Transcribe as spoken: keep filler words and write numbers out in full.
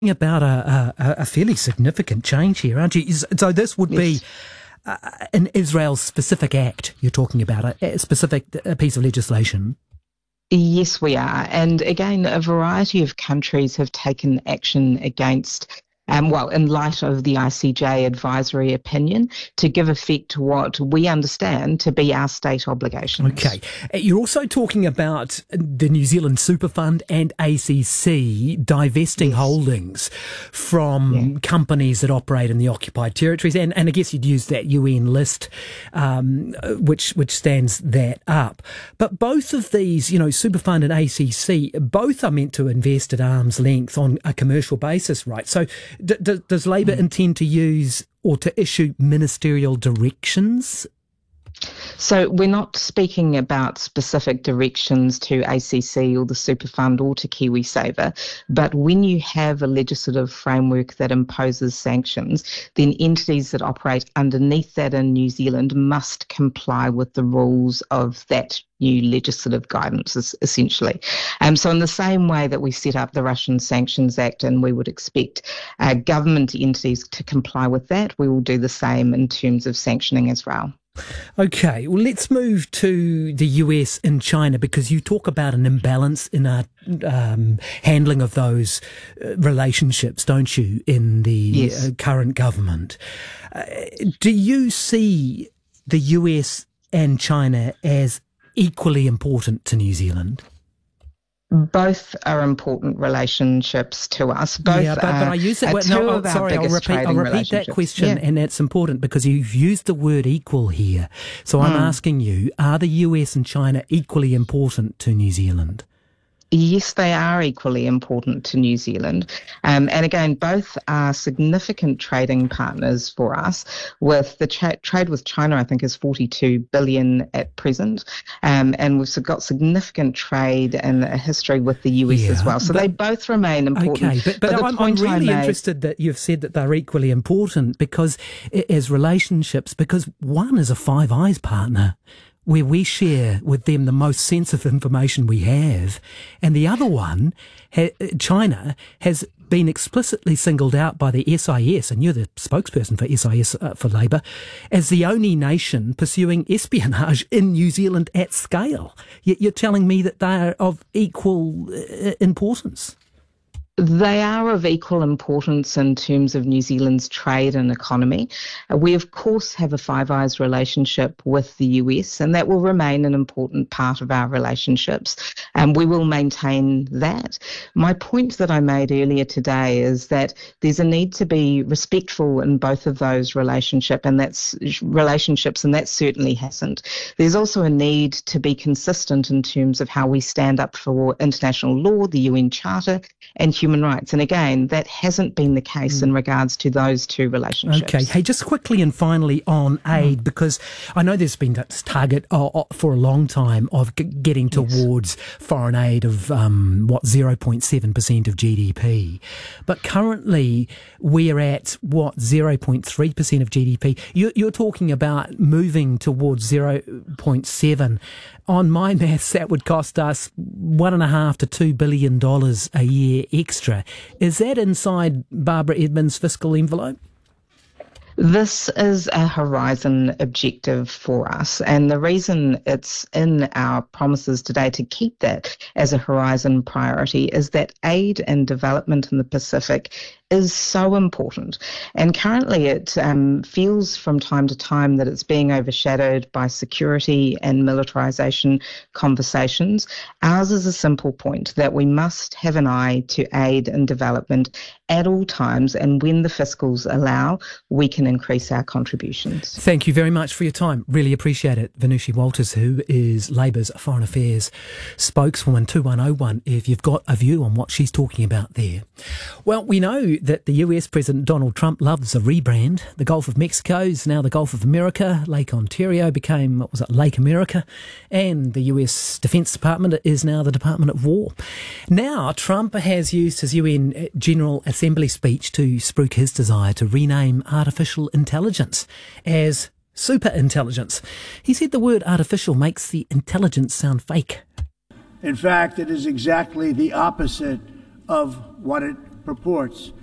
About a, a, a fairly significant change here, aren't you? So this would be Yes. uh, an Israel-specific act you're talking about, a, a specific a piece of legislation. Yes, we are. And again, a variety of countries have taken action against, um, well, in light of the I C J advisory opinion, to give effect to what we understand to be our state obligations. Okay. You're also talking about the New Zealand Super Fund and A C C divesting Yes. holdings from Yeah. companies that operate in the occupied territories. And, and I guess you'd use that U N list, um, which, which stands that up. But both of these, you know, Super Fund and A C C, both are meant to invest at arm's length on a commercial basis, right? So d- d- does Labor mm. intend to use or to issue ministerial directions? So we're not speaking about specific directions to A C C or the Super Fund or to KiwiSaver, but when you have a legislative framework that imposes sanctions, then entities that operate underneath that in New Zealand must comply with the rules of that new legislative guidance, essentially. Um, so in the same way that we set up the Russian Sanctions Act and we would expect uh, government entities to comply with that, we will do the same in terms of sanctioning Israel. Okay, well, let's move to the U S and China, because you talk about an imbalance in our um, handling of those uh, relationships, don't you, in the yes. uh, current government. Uh, do you see the U S and China as equally important to New Zealand? Both are important relationships to us. Both yeah, but, but I use it. Are no, two oh, of our sorry, I'll biggest repeat. I'll repeat that question, yeah. and that's important because you've used the word equal here. So I'm mm. asking you: are the U S and China equally important to New Zealand? Yes, they are equally important to New Zealand. Um, and again, both are significant trading partners for us. With the tra- trade with China, I think, is forty-two billion dollars at present. Um, and we've got significant trade and a history with the U S yeah, as well. So but, they both remain important. Okay, but, but, but I'm, I'm really made, interested that you've said that they're equally important because as relationships, because one is a Five Eyes partner, where we share with them the most sensitive information we have. And the other one, China, has been explicitly singled out by the S I S, and you're the spokesperson for S I S uh, for Labor, as the only nation pursuing espionage in New Zealand at scale. Yet you're telling me that they are of equal uh, importance. They are of equal importance in terms of New Zealand's trade and economy. Uh, we, of course, have a Five Eyes relationship with the U S, and that will remain an important part of our relationships, and we will maintain that. My point that I made earlier today is that there's a need to be respectful in both of those relationship, and that's relationships, and that certainly hasn't. There's also a need to be consistent in terms of how we stand up for international law, the U N Charter, and human rights. And again, that hasn't been the case mm. in regards to those two relationships. Okay. Hey, just quickly and finally on aid, mm. because I know there's been this target uh, for a long time of g- getting towards yes. foreign aid of, um, what, zero point seven percent of G D P. But currently we're at, what, zero point three percent of G D P. You're, you're talking about moving towards zero point seven. On my maths, that would cost us one and a half to two billion dollars a year extra. Is that inside Barbara Edmonds' fiscal envelope? This is a horizon objective for us, and the reason it's in our promises today to keep that as a horizon priority is that aid and development in the Pacific is so important. And currently it um, feels from time to time that it's being overshadowed by security and militarisation conversations. Ours is a simple point that we must have an eye to aid and development at all times, and when the fiscals allow, we can increase our contributions. Thank you very much for your time. Really appreciate it. Venushi Walters, who is Labor's Foreign Affairs spokeswoman, two one oh one, if you've got a view on what she's talking about there. Well, we know that the U S President Donald Trump loves a rebrand. The Gulf of Mexico is now the Gulf of America. Lake Ontario became, what was it, Lake America. And the U S Defense Department is now the Department of War. Now, Trump has used his U N General Assembly speech to spruik his desire to rename artificial intelligence as super intelligence. He said the word artificial makes the intelligence sound fake. In fact, it is exactly the opposite of what it purports